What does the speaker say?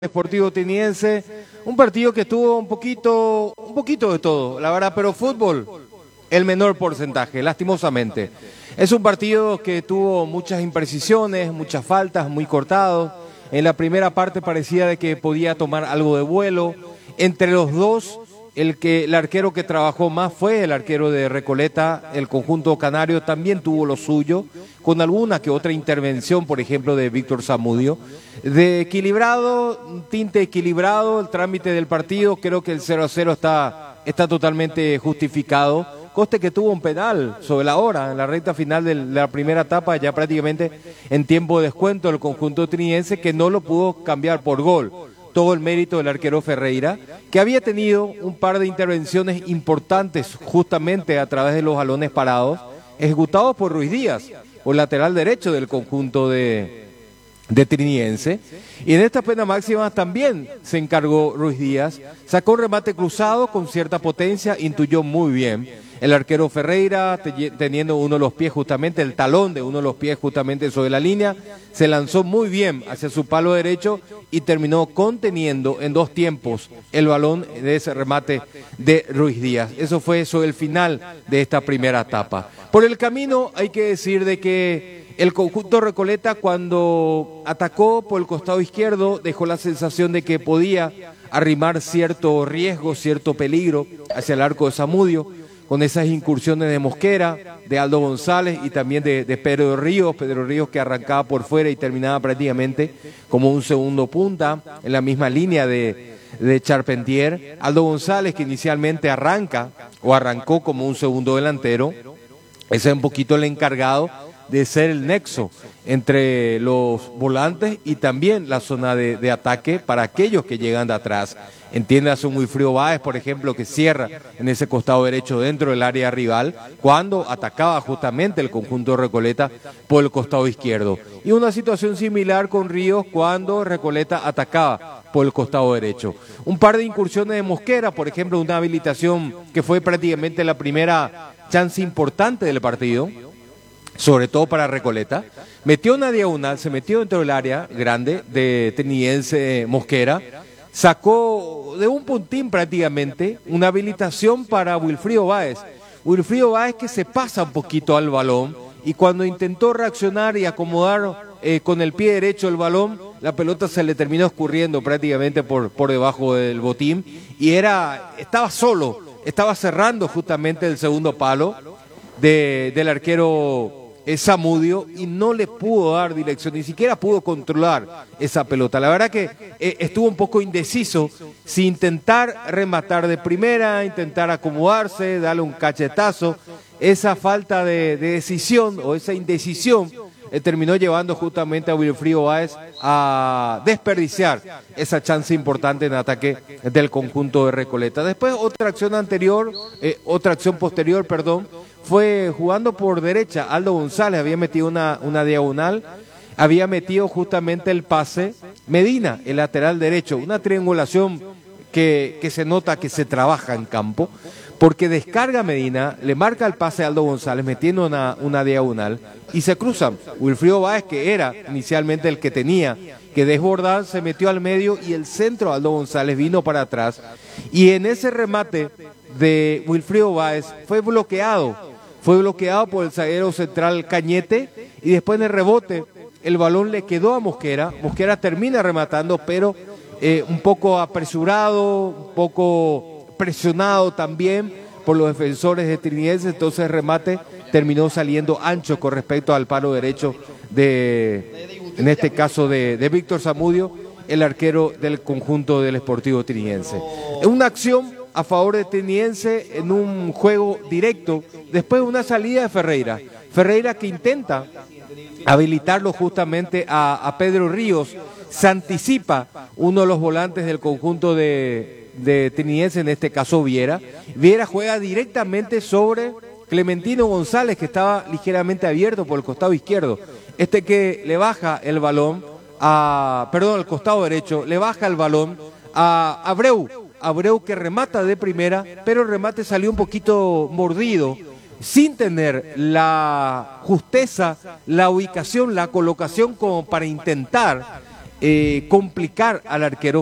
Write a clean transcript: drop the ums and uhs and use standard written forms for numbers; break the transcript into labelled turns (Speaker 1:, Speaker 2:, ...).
Speaker 1: Sportivo Tiniense, un partido que tuvo un poquito de todo, la verdad, pero fútbol, el menor porcentaje, lastimosamente. Es un partido que tuvo muchas imprecisiones, muchas faltas, muy cortado. En la primera parte parecía de que podía tomar algo de vuelo. Entre los dos, el arquero que trabajó más fue el arquero de Recoleta. El conjunto canario también tuvo lo suyo, con alguna que otra intervención, por ejemplo, de Víctor Zamudio. De equilibrado, un tinte equilibrado, el trámite del partido, creo que el 0-0 está totalmente justificado. Coste que tuvo un penal sobre la hora, en la recta final de la primera etapa, ya prácticamente en tiempo de descuento del conjunto trinense, que no lo pudo cambiar por gol. Todo el mérito del arquero Ferreira, que había tenido un par de intervenciones importantes justamente a través de los balones parados, ejecutados por Ruiz Díaz, por lateral derecho del conjunto de Triniense. Y en esta pena máxima también se encargó Ruiz Díaz, sacó un remate cruzado con cierta potencia, intuyó muy bien el arquero Ferreira, teniendo uno de los pies justamente, el talón de uno de los pies justamente sobre la línea, se lanzó muy bien hacia su palo derecho y terminó conteniendo en dos tiempos el balón de ese remate de Ruiz Díaz. Eso fue sobre el final de esta primera etapa. Por el camino hay que decir de que el conjunto Recoleta, cuando atacó por el costado izquierdo, dejó la sensación de que podía arrimar cierto riesgo, cierto peligro hacia el arco de Zamudio, con esas incursiones de Mosquera, de Aldo González y también de Pedro Ríos que arrancaba por fuera y terminaba prácticamente como un segundo punta en la misma línea de Charpentier. Aldo González, que inicialmente arrancó como un segundo delantero, ese es un poquito el encargado de ser el nexo entre los volantes y también la zona de ataque para aquellos que llegan de atrás. Entiéndase un Wilfrido Báez, por ejemplo, que cierra en ese costado derecho dentro del área rival, cuando atacaba justamente el conjunto de Recoleta por el costado izquierdo. Y una situación similar con Ríos cuando Recoleta atacaba por el costado derecho. Un par de incursiones de Mosquera, por ejemplo, una habilitación que fue prácticamente la primera chance importante del partido, sobre todo para Recoleta. Metió una diagonal, se metió dentro del área grande de Teniense Mosquera, sacó de un puntín prácticamente una habilitación para Wilfrido Báez. Wilfrido Báez, que se pasa un poquito al balón y cuando intentó reaccionar y acomodar con el pie derecho el balón, la pelota se le terminó escurriendo prácticamente por debajo del botín y estaba solo, estaba cerrando justamente el segundo palo del arquero Zamudio y no le pudo dar dirección, ni siquiera pudo controlar esa pelota. La verdad que estuvo un poco indeciso si intentar rematar de primera, intentar acomodarse, darle un cachetazo. Esa falta de decisión o esa indecisión terminó llevando justamente a Wilfrido Báez a desperdiciar esa chance importante en ataque del conjunto de Recoleta. Después otra acción posterior, fue jugando por derecha. Aldo González había metido una diagonal, había metido justamente el pase. Medina, el lateral derecho, una triangulación que se nota que se trabaja en campo, porque descarga Medina, le marca el pase a Aldo González metiendo una diagonal y se cruzan. Wilfrido Báez, que era inicialmente el que tenía que desbordar, se metió al medio y el centro de Aldo González vino para atrás. Y en ese remate de Wilfrido Báez fue bloqueado por el zaguero central Cañete y después en el rebote el balón le quedó a Mosquera. Mosquera termina rematando, pero un poco apresurado, un poco presionado también por los defensores de Triniense, entonces el remate terminó saliendo ancho con respecto al palo derecho en este caso de Víctor Zamudio, el arquero del conjunto del Sportivo Triniense. Una acción a favor de Teniense en un juego directo, después de una salida de Ferreira que intenta habilitarlo justamente a Pedro Ríos, se anticipa uno de los volantes del conjunto de Teniense, en este caso Viera juega directamente sobre Clementino González, que estaba ligeramente abierto por el costado izquierdo, que le baja el balón al costado derecho, le baja el balón a Abreu, que remata de primera, pero el remate salió un poquito mordido, sin tener la justeza, la ubicación, la colocación como para intentar complicar al arquero